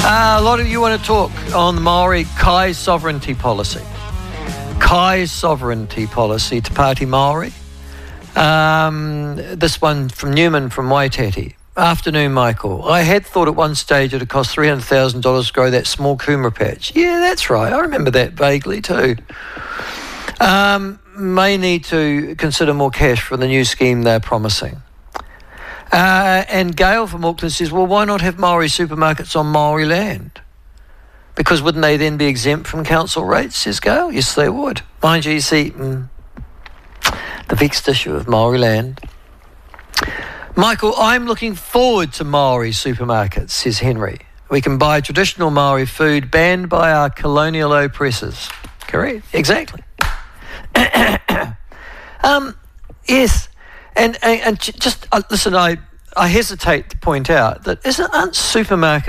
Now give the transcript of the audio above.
A lot of you want to talk on the Maori Kai sovereignty policy. Kai sovereignty policy Te Pāti Maori. This one from Newman from Waitete. Afternoon, Michael. I had thought at one stage it would cost $300,000 to grow that small kumara patch. Yeah, that's right. I remember that vaguely too. May need to consider more cash for the new scheme they're promising. And Gail from Auckland says, well, why not have Maori supermarkets on Maori land? Because wouldn't they then be exempt from council rates, says Gail? Yes, they would. Mind you, see, the vexed issue of Maori land. Michael, I'm looking forward to Maori supermarkets, says Henry. We can buy traditional Maori food banned by our colonial oppressors. Correct, exactly. Yes, and just listen, I hesitate to point out that aren't supermarkets